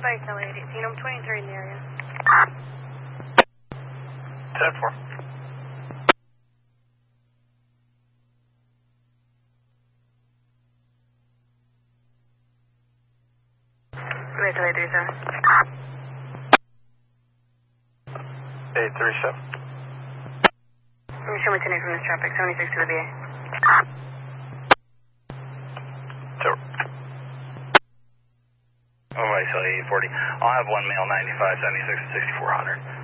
Bike LA 18, I'm 23 in the area. 10-4. Bike LA 37. 837. Show me 10 from this traffic, 76 to the BA. Sure. Oh, I tell you, 840. I'll have one male 95, 76, and 6400.